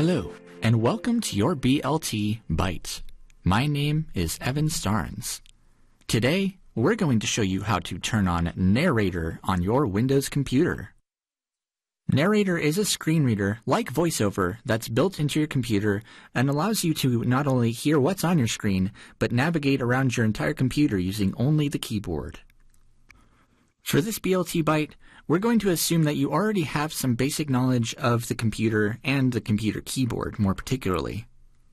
Hello, and welcome to your BLT Byte. My name is Evan Starnes. Today, we're going to show you how to turn on Narrator on your Windows computer. Narrator is a screen reader like VoiceOver that's built into your computer and allows you to not only hear what's on your screen, but navigate around your entire computer using only the keyboard. For this BLT Byte, we're going to assume that you already have some basic knowledge of the computer and the computer keyboard more particularly.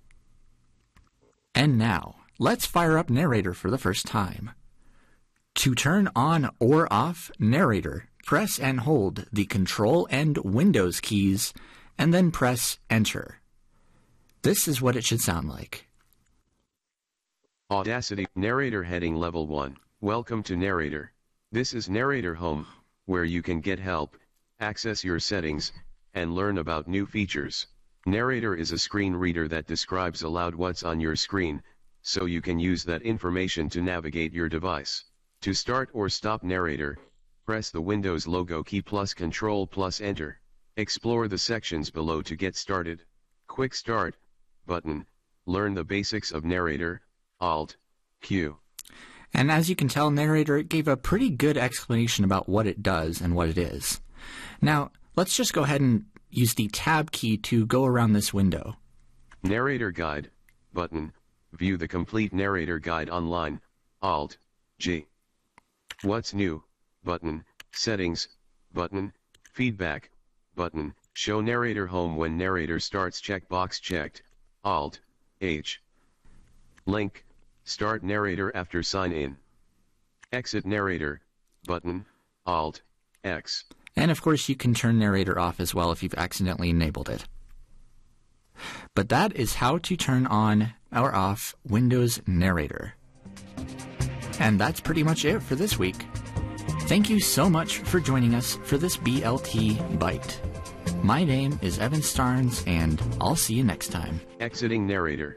And now, let's fire up Narrator for the first time. To turn on or off Narrator, press and hold the Control and Windows keys, and then press Enter. This is what it should sound like. Audacity Narrator Heading Level 1. Welcome to Narrator. This is Narrator Home, where you can get help, access your settings, and learn about new features. Narrator is a screen reader that describes aloud what's on your screen, so you can use that information to navigate your device. To start or stop Narrator, press the Windows logo key plus Control plus Enter. Explore the sections below to get started. Quick Start button. Learn the basics of Narrator, Alt, Q. And as you can tell, Narrator gave a pretty good explanation about what it does and what it is. Now, let's just go ahead and use the Tab key to go around this window. Narrator Guide button. View the complete Narrator Guide online, Alt, G. What's new button. Settings button. Feedback button. Show Narrator Home when Narrator starts checkbox checked, Alt, H. Link. Start Narrator after sign in. Exit Narrator button, Alt, X. And of course you can turn Narrator off as well if you've accidentally enabled it. But that is how to turn on or off Windows Narrator. And that's pretty much it for this week. Thank you so much for joining us for this BLT Byte. My name is Evan Starnes, and I'll see you next time. Exiting Narrator.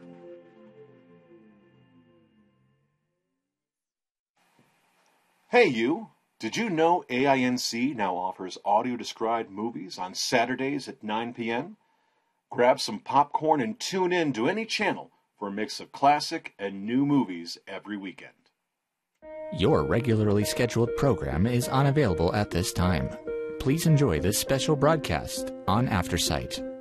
Hey you! Did you know AINC now offers audio-described movies on Saturdays at 9 p.m.? Grab some popcorn and tune in to any channel for a mix of classic and new movies every weekend. Your regularly scheduled program is unavailable at this time. Please enjoy this special broadcast on AfterSight.